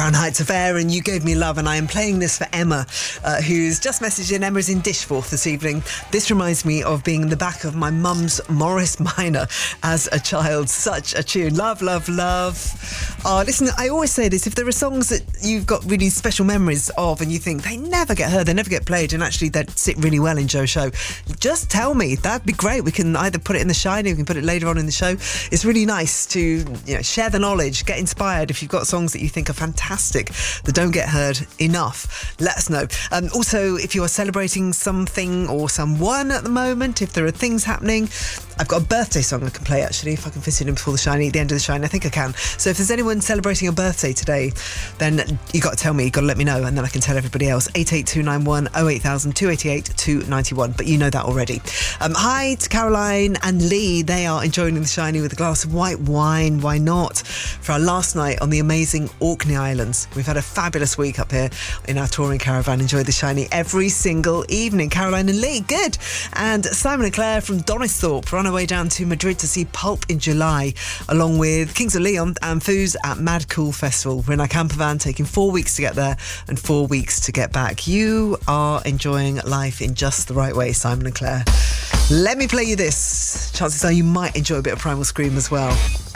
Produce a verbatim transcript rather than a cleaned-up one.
Fahrenheit Affair and You Gave Me Love, and I am playing this for Emma, uh, who's just messaged in. Emma's in Dishforth this evening. This reminds me of being in the back of my mum's Morris Minor as a child. Such a tune. Love, love, love. Oh, listen, I always say this, if there are songs that you've got really special memories of and you think they never get heard, they never get played, and actually they'd sit really well in Joe's show, just tell me. That'd be great. We can either put it in the Shiny, we can put it later on in the show. It's really nice to, you know, share the knowledge, get inspired. If you've got songs that you think are fantastic that don't get heard enough, let us know. Um, also, if you are celebrating something or someone at the moment, if there are things happening, I've got a birthday song I can play, actually, if I can fit it in before the Shiny, at the end of the Shiny. I think I can. So if there's anyone celebrating a birthday today, then you got to tell me, you got to let me know, and then I can tell everybody else. eight eight two nine one oh eight thousand two eight eight two nine one, but you know that already. Um, hi to Caroline and Lee. They are enjoying the Shiny with a glass of white wine. Why not? For our last night on the amazing Orkney Islands. We've had a fabulous week up here in our touring caravan. Enjoy the Shiny every single evening. Caroline and Lee, good. And Simon and Claire from Donisthorpe run away down to Madrid to see Pulp in July, along with Kings of Leon and Foos at Mad Cool Festival. We're in our camper van, taking four weeks to get there and four weeks to get back. You are enjoying life in just the right way, Simon and Claire. Let me play you this. Chances are you might enjoy a bit of Primal Scream as well.